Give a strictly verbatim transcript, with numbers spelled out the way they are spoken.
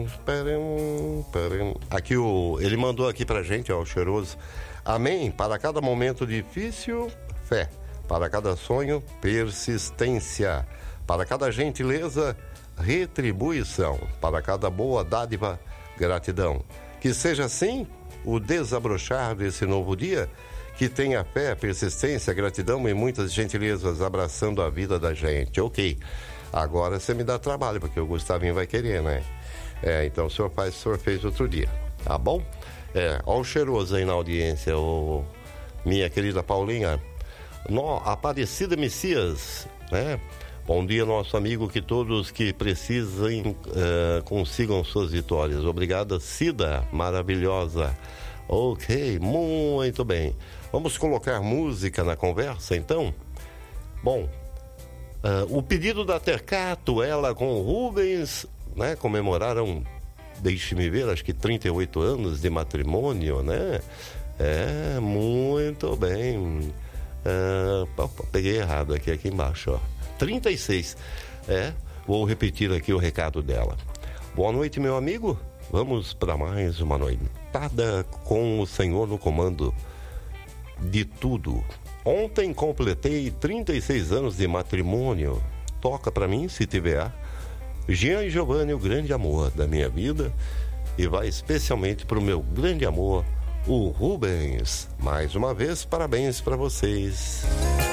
Parim, parim, parim. Aqui o, ele mandou aqui pra gente, ó, o cheiroso. Amém. Para cada momento difícil, fé. Para cada sonho, persistência. Para cada gentileza, retribuição. Para cada boa dádiva, gratidão. Que seja assim o desabrochar desse novo dia, que tenha fé, persistência, gratidão e muitas gentilezas abraçando a vida da gente. Ok. Agora você me dá trabalho, porque o Gustavinho vai querer, né? É, então o senhor faz, o senhor fez outro dia, tá bom? É, ó o cheiroso aí na audiência, o, minha querida Paulinha. No, Aparecida Messias, né? Bom dia, nosso amigo, que todos que precisem uh, consigam suas vitórias. Obrigada, Cida, maravilhosa. Ok, muito bem. Vamos colocar música na conversa, então? Bom, uh, o pedido da Tercato, ela com o Rubens, né, comemoraram, deixe-me ver, acho que trinta e oito anos de matrimônio, né? É, muito bem. Uh, peguei errado aqui, aqui embaixo, ó. trinta e seis. É, vou repetir aqui o recado dela. Boa noite, meu amigo. Vamos para mais uma noitada com o Senhor no comando de tudo. Ontem completei trinta e seis anos de matrimônio. Toca para mim, se tiver. Jean e Giovanni, o grande amor da minha vida. E vai especialmente para o meu grande amor, o Rubens. Mais uma vez, parabéns para vocês.